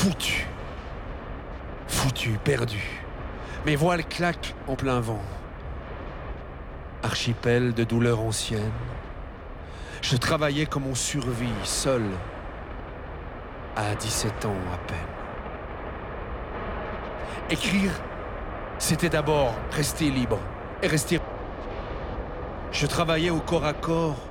Foutu, perdu. Mes voiles claquent en plein vent. Archipel de douleurs anciennes. Je travaillais comme on survit, seul, à 17 ans à peine. Écrire, c'était d'abord rester libre et rester. Je travaillais au corps à corps